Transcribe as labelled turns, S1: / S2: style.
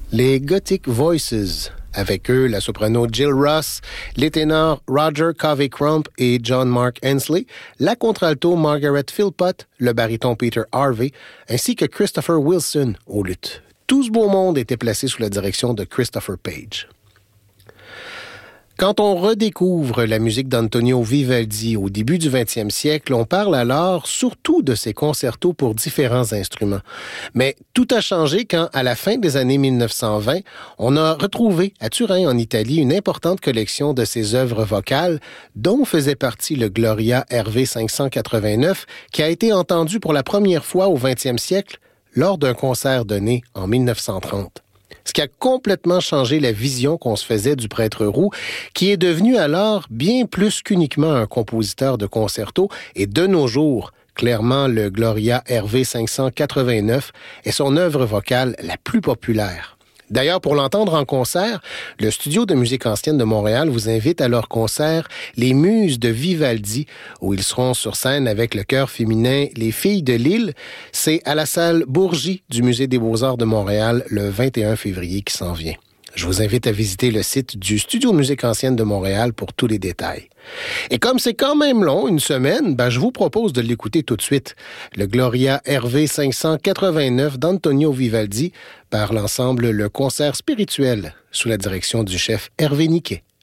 S1: Les Gothic Voices. Avec eux, la soprano Jill Ross, les ténors Roger Covey-Crump et John Mark Hensley, la contralto Margaret Philpott, le baryton Peter Harvey, ainsi que Christopher Wilson au luth. Tout ce beau monde était placé sous la direction de Christopher Page. Quand on redécouvre la musique d'Antonio Vivaldi au début du 20e siècle, on parle alors surtout de ses concertos pour différents instruments. Mais tout a changé quand, à la fin des années 1920, on a retrouvé à Turin, en Italie, une importante collection de ses œuvres vocales, dont faisait partie le Gloria RV 589, qui a été entendu pour la première fois au 20e siècle lors d'un concert donné en 1930. Ce qui a complètement changé la vision qu'on se faisait du prêtre roux, qui est devenu alors bien plus qu'uniquement un compositeur de concertos, et de nos jours, clairement, le Gloria RV 589 est son œuvre vocale la plus populaire. D'ailleurs, pour l'entendre en concert, le Studio de musique ancienne de Montréal vous invite à leur concert Les Muses de Vivaldi, où ils seront sur scène avec le chœur féminin Les Filles de Lille. C'est à la salle Bourgie du Musée des Beaux-Arts de Montréal le 21 février qui s'en vient. Je vous invite à visiter le site du Studio de musique ancienne de Montréal pour tous les détails. Et comme c'est quand même long, une semaine, je vous propose de l'écouter tout de suite. Le Gloria RV 589 d'Antonio Vivaldi par l'ensemble Le Concert Spirituel sous la direction du chef Hervé Niquet.